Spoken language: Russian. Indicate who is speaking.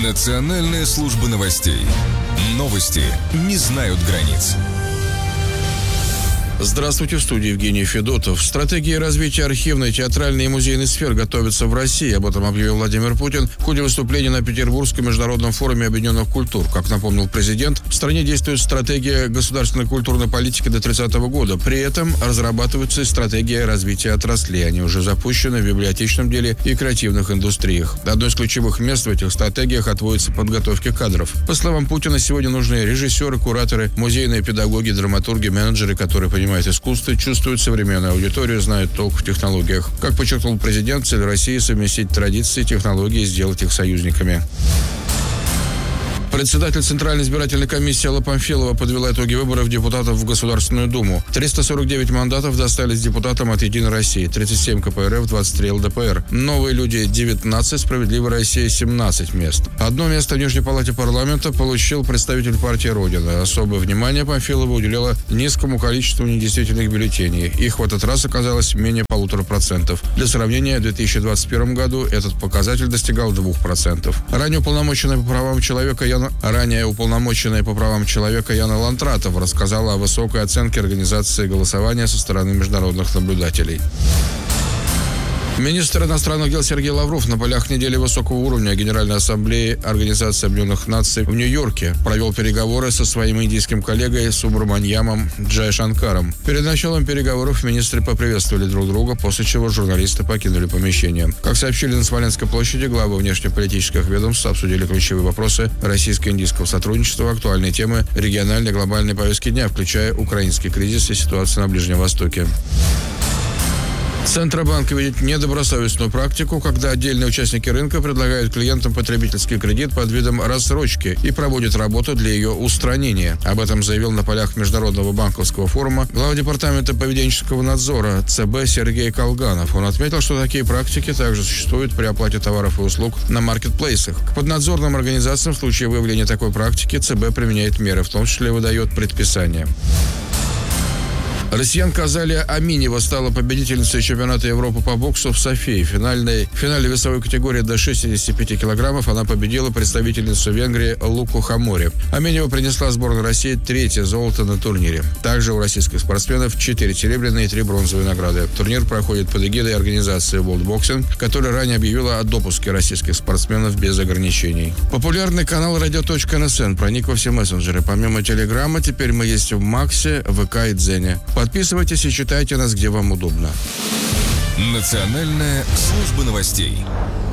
Speaker 1: Национальная служба новостей. Новости не знают границ.
Speaker 2: Здравствуйте, в студии Евгений Федотов. Стратегия развития архивной, театральной и музейной сфер готовится в России. Об этом объявил Владимир Путин в ходе выступления на Петербургском международном форуме объединенных культур. Как напомнил президент, в стране действует стратегия государственной культурной политики до 30 года. При этом разрабатывается стратегия развития отраслей. Они уже запущены в библиотечном деле и креативных индустриях. Одно из ключевых мест в этих стратегиях отводится подготовке кадров. По словам Путина, сегодня нужны режиссеры, кураторы, музейные педагоги, драматурги, менеджеры, которые понимают искусство, чувствуют современную аудиторию, знают толк в технологиях. Как подчеркнул президент, цель России — совместить традиции и технологии и сделать их союзниками. Председатель Центральной избирательной комиссии Алла Памфилова подвела итоги выборов депутатов в Государственную Думу. 349 мандатов достались депутатам от «Единой России», 37 КПРФ, 23 ЛДПР. «Новые люди» — 19, «Справедливая Россия» — 17 мест. Одно место в Нижней палате парламента получил представитель партии «Родина». Особое внимание Памфилова уделяла низкому количеству недействительных бюллетеней. Их в этот раз оказалось менее 1,5%. Для сравнения, в 2021 году этот показатель достигал 2%. Ранее уполномоченная по правам человека Яна Лантратова рассказала о высокой оценке организации голосования со стороны международных наблюдателей. Министр иностранных дел Сергей Лавров на полях недели высокого уровня Генеральной Ассамблеи Организации Объединенных Наций в Нью-Йорке провел переговоры со своим индийским коллегой Субраманьямом Джайшанкаром. Перед началом переговоров министры поприветствовали друг друга, после чего журналисты покинули помещение. Как сообщили на Смоленской площади, главы внешнеполитических ведомств обсудили ключевые вопросы российско-индийского сотрудничества, актуальные темы региональной и глобальной повестки дня, включая украинский кризис и ситуацию на Ближнем Востоке. Центробанк видит недобросовестную практику, когда отдельные участники рынка предлагают клиентам потребительский кредит под видом рассрочки и проводят работу для ее устранения. Об этом заявил на полях Международного банковского форума глава департамента поведенческого надзора ЦБ Сергей Колганов. Он отметил, что такие практики также существуют при оплате товаров и услуг на маркетплейсах. К поднадзорным организациям в случае выявления такой практики ЦБ применяет меры, в том числе выдает предписания. Россиянка Азалия Аминева стала победительницей чемпионата Европы по боксу в Софии. В финале весовой категории до 65 килограммов она победила представительницу Венгрии Луку Хамори. Аминева принесла сборной России 3-е золото на турнире. Также у российских спортсменов 4 серебряные и 3 бронзовые награды. Турнир проходит под эгидой организации World Boxing, которая ранее объявила о допуске российских спортсменов без ограничений. Популярный канал Radio.NSN проник во все мессенджеры. Помимо Телеграма, теперь мы есть в Максе, ВК и Дзене. Подписывайтесь и читайте нас, где вам удобно.
Speaker 1: Национальная служба новостей.